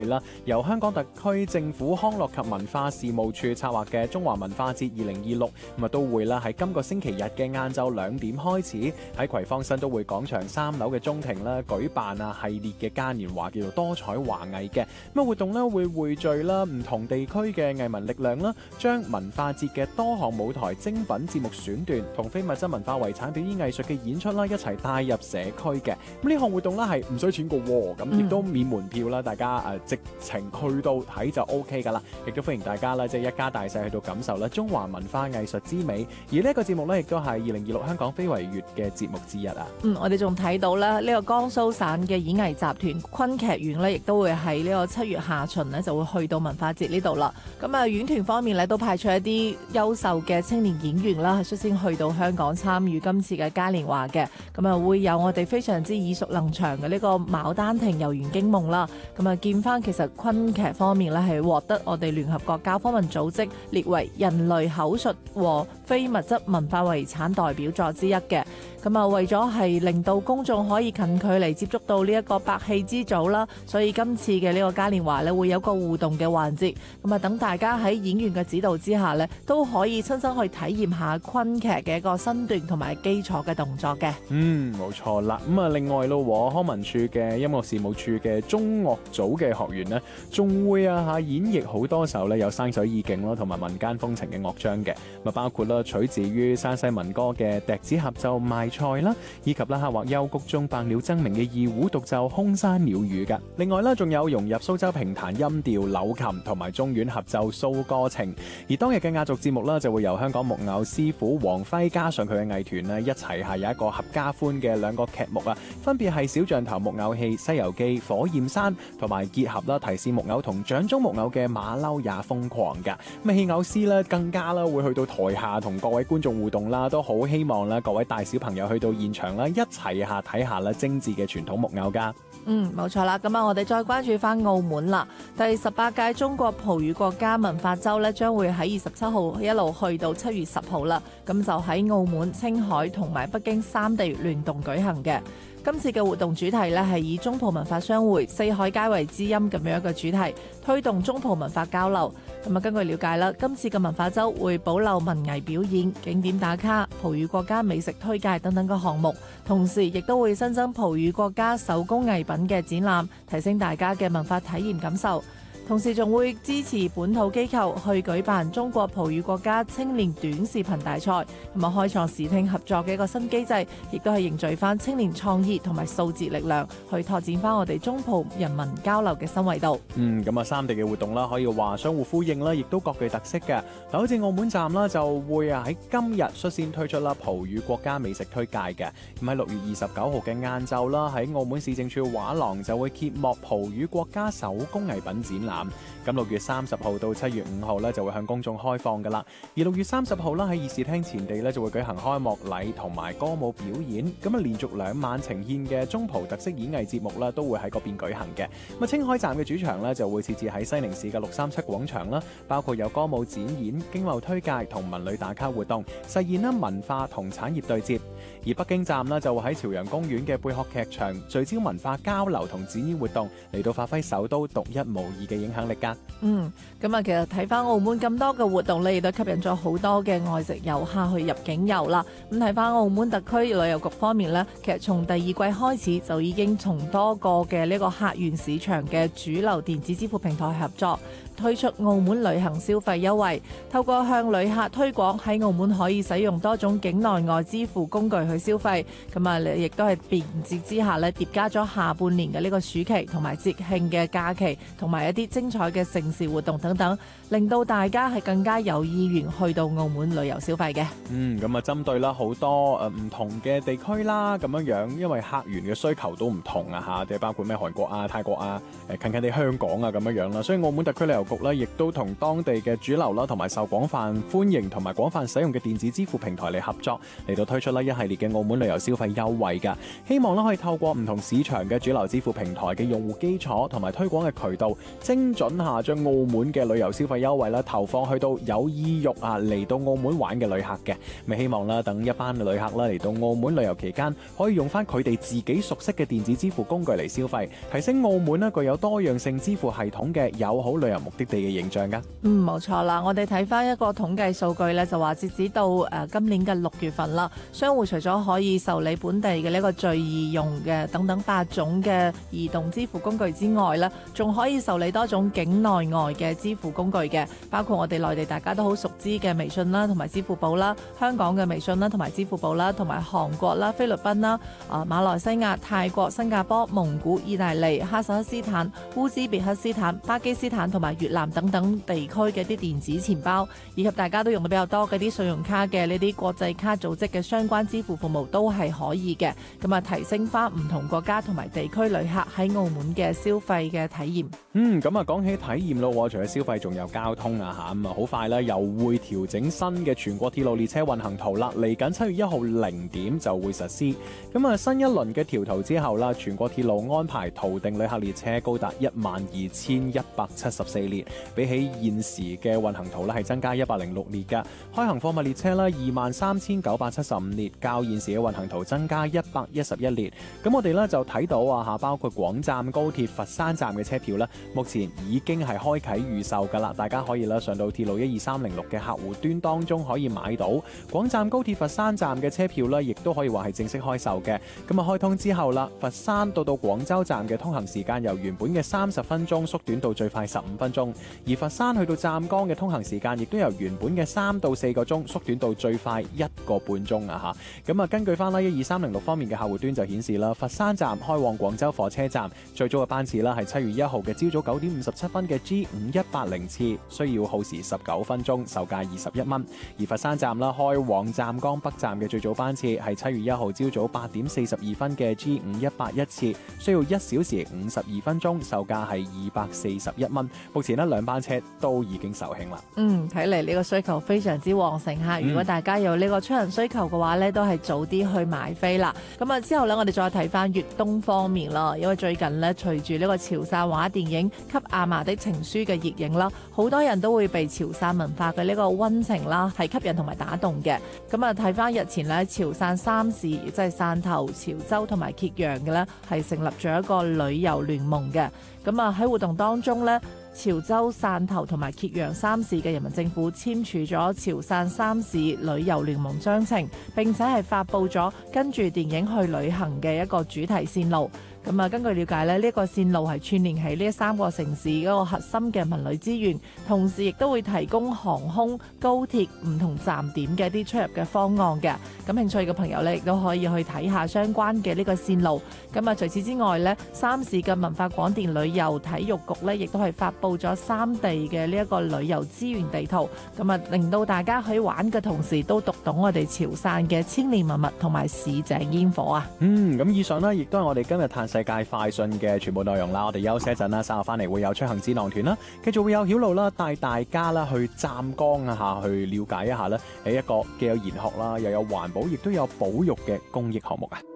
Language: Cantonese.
啦，由香港特區政府康樂及文化事務處策劃嘅中華文化節2026，咁都會啦喺今個星期日嘅晏晝2點開始喺葵芳新都會廣場3樓嘅中庭啦舉辦系列嘅嘉年華，叫做多彩華藝嘅。咁活動咧會匯聚啦唔同地區嘅藝文力量啦，將文化節嘅多項舞台精品節目選段同非物質文化遺產表演藝術嘅演出啦一齊帶入社區嘅。咁呢項活動咧係唔使錢嘅喎，咁亦都免門票啦，大家直情去到睇就 OK 噶啦，亦都歡迎大家啦，即係一家大細去到感受啦中華文化藝術之美。而呢一個節目咧，亦都係2026香港非遺月嘅節目之一啊。 我哋仲睇到咧呢個江蘇省嘅演藝集團昆劇院咧，亦都會喺呢個7月下旬咧就會去到文化節呢度啦。咁啊，院團方面咧都派出一啲優秀嘅青年演員啦，率先去到香港參與今次嘅嘉年華嘅。咁啊，會有我哋非常之耳熟能詳嘅呢個《牡丹亭遊園驚夢》啦。咁啊，見翻其實昆劇方面咧係獲得我哋聯合國教科文組織列為人類口述和非物質文化遺產代表作之一嘅。咁啊，為咗係令到公眾可以近距離接觸到呢一個百戲之祖啦，所以今次嘅呢個嘉年華咧會有個互動嘅環節。咁啊，等大家喺演員嘅指導之下咧，都可以親身去體驗下昆劇嘅一個身段同埋基礎嘅動作嘅。 冇錯啦。咁啊，另外咯，康文署嘅音樂事務處嘅中樂組嘅學員呢，仲會演繹好多首咧有山水意境咯，同埋民間風情嘅樂章嘅。咁包括啦取自於山西民歌嘅笛子合奏賣菜啦，以及啦或幽谷中百鳥爭鳴嘅二胡獨奏空山鳥語嘅。另外啦，仲有融入蘇州評彈音調柳琴同埋中阮合奏蘇歌情。而當日嘅壓軸節目啦，就會由香港木偶師傅黃輝加上佢嘅藝團咧一齊有一個合家歡嘅兩個劇目啊，分別係小象頭木偶戲《西遊記》火焰山，同埋結合啦提示木偶同掌中木偶嘅馬騮也瘋狂噶。咁戲偶師咧更加啦會去到台下同各位觀眾互動啦，都好希望啦各位大小朋友去到現場啦一齊睇下啦精緻嘅傳統木偶噶。 冇錯啦。咁啊，我哋再關注翻澳門啦。第18屆中國葡語國家文化週咧，將會喺27號一路去到7月10號啦。咁就喺澳門、青海同埋北京3地聯動舉行嘅。今次嘅活動主題咧係以中葡文化相會、四海皆為知音咁樣一個主題，推動中葡文化交流。咁啊，根據了解啦，今次嘅文化週會保留文藝表演、景點打卡、葡語國家美食推介等等嘅項目，同時亦都會新增葡語國家手工藝品嘅展覽，提升大家嘅文化體驗感受。同時仲會支持本土機構去舉辦中國葡語國家青年短視頻大賽，咁啊開創視聽合作嘅一個新機制，亦都係凝聚翻青年創意同埋數字力量，去拓展翻我哋中葡人民交流嘅新維度。 咁啊，三地嘅活動啦，可以話相互呼應啦，亦都各具特色嘅。嗱，好似澳門站啦，就會喺今日率先推出啦葡語國家美食推介嘅。咁喺6月29號嘅晏晝啦，喺澳門市政處畫廊就會揭幕葡語國家手工藝品展覽。咁6月30號到7月5號咧就會向公眾開放噶啦。而6月30號啦喺議事廳前地咧就會舉行開幕禮同埋歌舞表演。咁啊連續2晚呈現嘅中葡特色演藝節目啦都會喺嗰邊舉行嘅。咁啊青海站嘅主場咧就會設置喺西寧市嘅637廣場啦，包括有歌舞展演、經貿推介同文旅打卡活動，實現啦文化同產業對接。而北京站呢就會喺朝陽公園嘅貝殼劇場聚焦文化交流同展演活動，嚟到發揮首都獨一無二嘅影響力㗎。 咁啊，其實睇翻澳門咁多嘅活動咧，亦都吸引咗好多嘅外籍遊客去入境遊啦。咁睇翻澳門特區旅遊局方面呢，其實從第2季開始就已經從多個嘅呢個客源市場嘅主流電子支付平台合作，推出澳門旅行消費優惠，透過向旅客推廣喺澳門可以使用多種境內外支付工具去消費。咁啊，亦都係便捷之下咧，疊加咗下半年嘅呢個暑期同埋節慶嘅假期，同埋一啲精彩嘅盛事活動等等，令到大家係更加有意願去到澳門旅遊消費嘅。 咁啊，針對啦好多唔同嘅地區啦，咁樣，因為客源嘅需求都唔同啊嚇，即係包括咩韓國啊、泰國啊、近地香港啊咁樣啦，所以澳門特區旅遊遊局咧，亦都同當地嘅主流啦，同埋受廣泛歡迎同埋廣泛使用嘅電子支付平台嚟合作，嚟到推出一系列嘅澳門旅遊消費優惠㗎。希望咧可以透過唔同市場嘅主流支付平台嘅用戶基礎同埋推廣嘅渠道，精準下將澳門嘅旅遊消費優惠啦投放去到有意欲嚟到澳門玩嘅旅客嘅。咪希望啦，等一班旅客啦嚟到澳門旅遊期間，可以用翻佢哋自己熟悉嘅電子支付工具嚟消費，提升澳門具有多樣性支付系統嘅友好旅遊目的地嘅形象㗎。 冇錯啦，我哋睇翻一個統計數據咧，就話截止到今年嘅6月份啦，商戶除咗可以受理本地嘅呢個最易用嘅等等8種嘅移動支付工具之外咧，仲可以受理多種境內外嘅支付工具嘅，包括我哋內地大家都好熟知嘅微信啦，同埋支付寶啦，香港嘅微信啦，同埋支付寶啦，同埋韓國啦、菲律賓啦、馬來西亞、泰國、新加坡、蒙古、意大利、哈薩克斯坦、烏茲別克斯坦、巴基斯坦同埋越南等等地區嘅啲電子錢包，以及大家都用得比較多嘅啲信用卡嘅呢啲國際卡組織嘅相關支付服務都係可以嘅，咁啊提升翻唔同國家同埋地區旅客喺澳門嘅消費嘅體驗。 咁啊講起體驗咯，除咗消費仲有交通啊咁啊好快咧又會調整新嘅全國鐵路列車運行圖啦，嚟緊7月1號0點就會實施。咁啊新一輪嘅調圖之後啦，全國鐵路安排圖定旅客列車高達12174列，比起現時嘅運行圖咧係增加106列㗎。開行貨物列車啦23975列，較現時嘅運行圖增加111列。咁我哋咧就睇到包括廣湛高鐵佛山站嘅車票咧，目前已經係開啟預售㗎啦，大家可以啦上到鐵路12306嘅客戶端當中可以買到廣湛高鐵佛山站嘅車票咧，亦都可以話係正式開售嘅。咁啊開通之後啦，佛山到廣州站嘅通行時間由原本嘅30分鐘縮短到最快15分鐘，而佛山去到湛江嘅通行時間亦都由原本嘅3到4個鐘縮短到最快1個半鐘啊嚇。咁啊根據翻啦12306方面嘅客戶端就顯示啦，佛山站開往廣州火車站最早嘅班次啦係7月1號嘅朝早9點57分嘅 G5180 次，需要耗時19分鐘，售價21蚊。而佛山站啦開往湛江北站嘅最早班次係7月1號朝早8點42分嘅 G5181 次，需要1小時52分鐘，售價係241蚊。目前呢兩班車都已經售罄啦。 睇嚟呢個需求非常之旺盛嚇。如果大家有呢個出行需求嘅話呢，都係早啲去買飛啦。咁之後呢，我哋再睇翻粵東方面啦，因為最近呢，隨住呢個潮汕話電影《給阿嫲的情書》嘅熱映啦，好多人都會被潮汕文化嘅呢個溫情啦係吸引同埋打動嘅。咁睇翻日前呢，潮汕3市即係汕頭、潮州同埋揭陽嘅呢，係成立咗一個旅遊聯盟嘅。咁喺活動當中呢，潮州、汕頭同埋揭陽3市嘅人民政府簽署咗潮汕3市旅遊聯盟章程，並且係發布咗跟住電影去旅行嘅一個主題線路。根據了解呢，呢個線路係串聯起呢3個城市嗰個核心嘅文旅資源，同時亦都會提供航空、高鐵唔同站點嘅一啲出入嘅方案嘅。咁興趣嘅朋友呢，亦都可以去睇下相關嘅呢個線路。除此之外呢，3市嘅文化廣電旅遊體育局呢，亦都係發布咗3地嘅呢一個旅遊資源地圖。令到大家喺玩嘅同時，都讀懂我哋潮汕嘅千年文物同埋市井煙火啊！ 咁以上呢，亦都係我哋今日探世界快訊嘅全部內容啦。我哋休息一陣啦，稍後翻嚟會有出行指南團啦，繼續會有曉路啦，帶大家啦去湛江去了解一下咧，係一個既有研學啦，又有環保，亦都有保育嘅公益項目啊！